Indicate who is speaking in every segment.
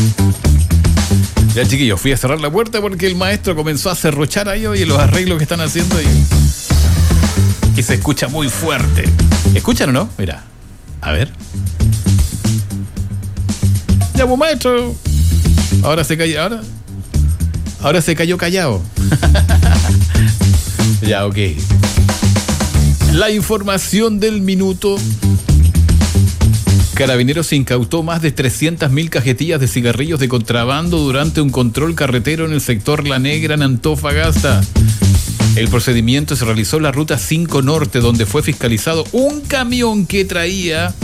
Speaker 1: Ya, chiquillos, fui a cerrar la puerta porque el maestro comenzó a serruchar ahí y los arreglos que están haciendo y se escucha muy fuerte. ¿Escuchan o no? Mira, a ver. Ya, pues, maestro. Ahora se cayó callado. Ya, ok. La información del minuto. Carabineros incautó más de 300.000 cajetillas de cigarrillos de contrabando durante un control carretero en el sector La Negra, en Antofagasta. El procedimiento se realizó en la ruta 5 Norte, donde fue fiscalizado un camión que traía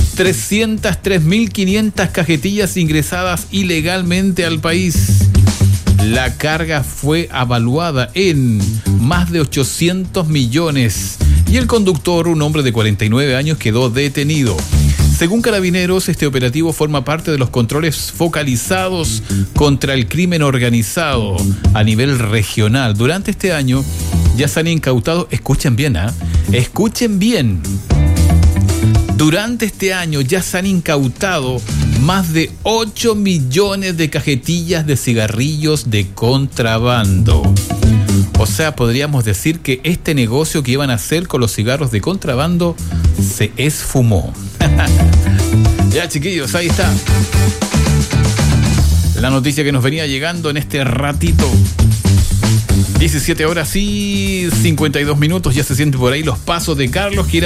Speaker 1: 303.500 cajetillas ingresadas ilegalmente al país. La carga fue avaluada en más de 800 millones y el conductor, un hombre de 49 años, quedó detenido. Según Carabineros, este operativo forma parte de los controles focalizados contra el crimen organizado a nivel regional. Durante este año ya se han incautado, escuchen bien, escuchen bien. Durante este año ya se han incautado más de 8 millones de cajetillas de cigarrillos de contrabando. O sea, podríamos decir que este negocio que iban a hacer con los cigarros de contrabando se esfumó. Ya, chiquillos, ahí está la noticia que nos venía llegando en este ratito. 17 horas y 52 minutos, ya se sienten por ahí los pasos de Carlos Giraldo.